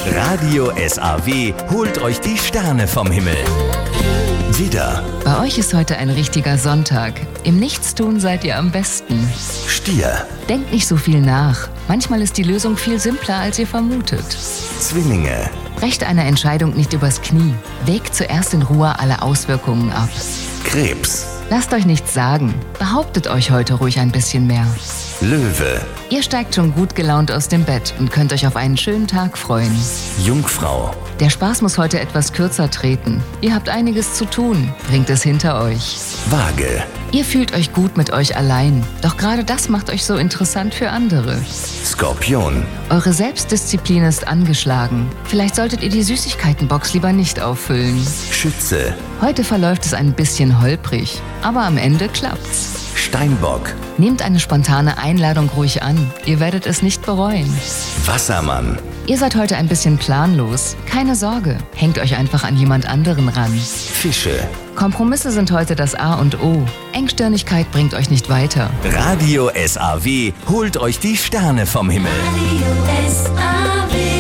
Radio SAW holt euch die Sterne vom Himmel. Widder, Bei euch ist heute ein richtiger Sonntag. Im Nichtstun seid ihr am besten. Stier, Denkt nicht so viel nach. Manchmal ist die Lösung viel simpler, als ihr vermutet. Zwillinge, Brecht eine Entscheidung nicht übers Knie. Wägt zuerst in Ruhe alle Auswirkungen ab. Krebs, Lasst euch nichts sagen. Behauptet euch heute ruhig ein bisschen mehr. Löwe, Ihr steigt schon gut gelaunt aus dem Bett und könnt euch auf einen schönen Tag freuen. Jungfrau, Der Spaß muss heute etwas kürzer treten. Ihr habt einiges zu tun. Bringt es hinter euch. Waage, Ihr fühlt euch gut mit euch allein. Doch gerade das macht euch so interessant für andere. Skorpion, Eure Selbstdisziplin ist angeschlagen. Vielleicht solltet ihr die Süßigkeitenbox lieber nicht auffüllen. Schütze, Heute verläuft es ein bisschen holprig, aber am Ende klappt's. Steinbock, Nehmt eine spontane Einladung ruhig an. Ihr werdet es nicht bereuen. Wassermann, Ihr seid heute ein bisschen planlos. Keine Sorge, hängt euch einfach an jemand anderen ran. Fische. Kompromisse sind heute das A und O. Engstirnigkeit bringt euch nicht weiter. Radio SAW holt euch die Sterne vom Himmel. Radio SAW.